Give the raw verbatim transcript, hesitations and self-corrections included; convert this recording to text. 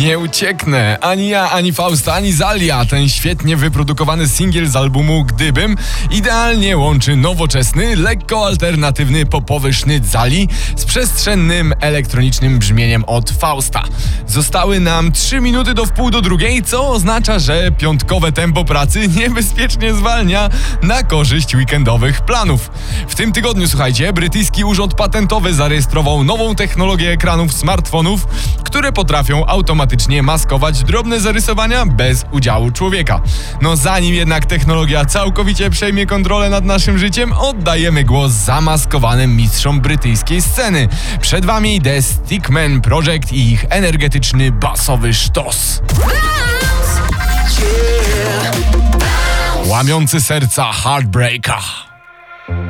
Nie ucieknę. Ani ja, ani Fausta, ani Zalia. Ten świetnie wyprodukowany singiel z albumu Gdybym idealnie łączy nowoczesny, lekko alternatywny popowy sznyt Zali z przestrzennym, elektronicznym brzmieniem od Fausta. Zostały nam trzy minuty do wpół do drugiej, co oznacza, że piątkowe tempo pracy niebezpiecznie zwalnia na korzyść weekendowych planów. W tym tygodniu, słuchajcie, brytyjski urząd patentowy zarejestrował nową technologię ekranów smartfonów, które potrafią automatycznie maskować drobne zarysowania bez udziału człowieka. No zanim jednak technologia całkowicie przejmie kontrolę nad naszym życiem, oddajemy głos zamaskowanym mistrzom brytyjskiej sceny. Przed wami The Stickman Project i ich energetyczny basowy sztos. Łamiący serca Heartbreaka.